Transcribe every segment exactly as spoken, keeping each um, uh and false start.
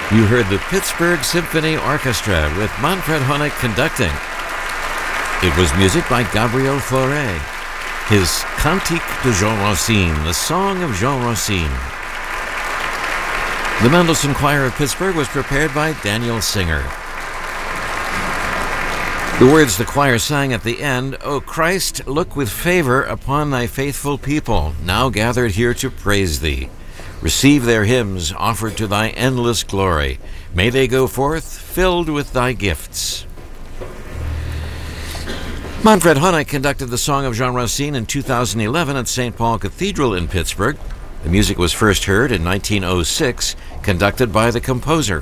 You heard the Pittsburgh Symphony Orchestra with Manfred Honeck conducting. It was music by Gabriel Fauré, his Cantique de Jean Racine, the Song of Jean Racine. The Mendelssohn Choir of Pittsburgh was prepared by Daniel Singer. The words the choir sang at the end, "O Christ, look with favor upon thy faithful people, now gathered here to praise thee. Receive their hymns offered to thy endless glory. May they go forth filled with thy gifts." Manfred Honeck conducted the Song of Jean Racine in two thousand eleven at Saint Paul Cathedral in Pittsburgh. The music was first heard in nineteen oh six, conducted by the composer.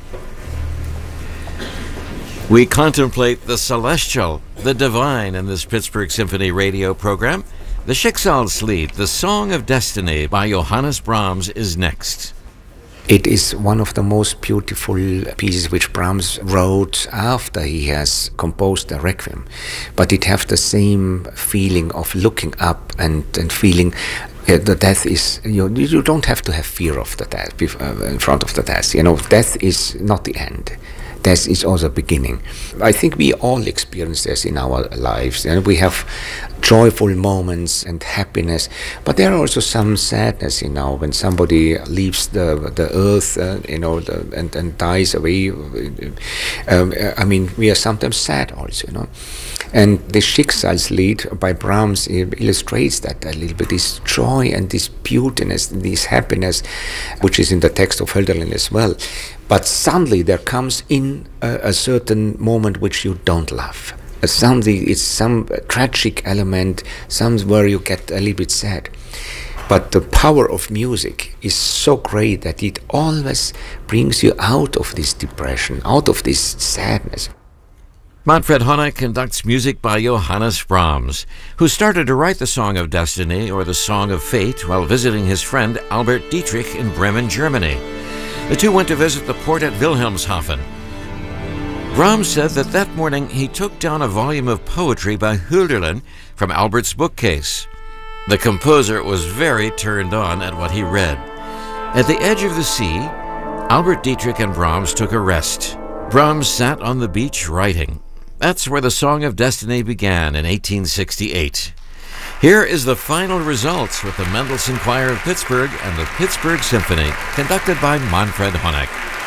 We contemplate the celestial, the divine in this Pittsburgh Symphony radio program. The Schicksalslied, the Song of Destiny by Johannes Brahms is next. It is one of the most beautiful pieces which Brahms wrote after he has composed the Requiem. But it has the same feeling of looking up and, and feeling uh, the death is, you, you don't have to have fear of the death uh, in front of the death. You know, death is not the end. Death is also beginning. I think we all experience this in our lives, and we have joyful moments and happiness, but there are also some sadness, you know, when somebody leaves the the earth, uh, you know, the, and and dies away. Um, I mean, we are sometimes sad also, you know. And the Schicksalslied by Brahms illustrates that a little bit, this joy and this beautiness, this happiness, which is in the text of Hölderlin as well. But suddenly there comes in a, a certain moment which you don't love. Uh, something, it's some tragic element, somewhere you get a little bit sad. But the power of music is so great that it always brings you out of this depression, out of this sadness. Manfred Honeck conducts music by Johannes Brahms, who started to write the Song of Destiny or the Song of Fate while visiting his friend Albert Dietrich in Bremen, Germany. The two went to visit the port at Wilhelmshaven. Brahms said that that morning he took down a volume of poetry by Hölderlin from Albert's bookcase. The composer was very turned on at what he read. At the edge of the sea, Albert Dietrich and Brahms took a rest. Brahms sat on the beach writing. That's where the Song of Destiny began in eighteen sixty-eight. Here is the final results with the Mendelssohn Choir of Pittsburgh and the Pittsburgh Symphony, conducted by Manfred Honeck.